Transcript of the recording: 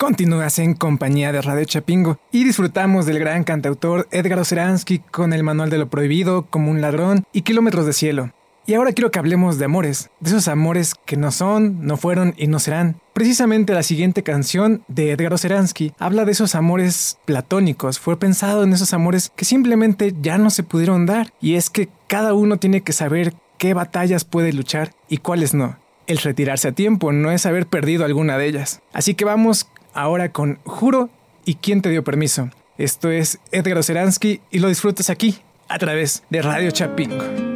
Continúas en compañía de Radio Chapingo y disfrutamos del gran cantautor Edgar Oceransky con El Manual de lo Prohibido, Como un Ladrón y Kilómetros de Cielo. Y ahora quiero que hablemos de amores, de esos amores que no son, no fueron y no serán. Precisamente la siguiente canción de Edgar Oceransky habla de esos amores platónicos, fue pensado en esos amores que simplemente ya no se pudieron dar. Y es que cada uno tiene que saber qué batallas puede luchar y cuáles no. El retirarse a tiempo no es haber perdido alguna de ellas. Así que vamos ahora con Juro y ¿Quién te dio permiso? Esto es Edgar Oceransky y lo disfrutas aquí, a través de Radio Chapingo.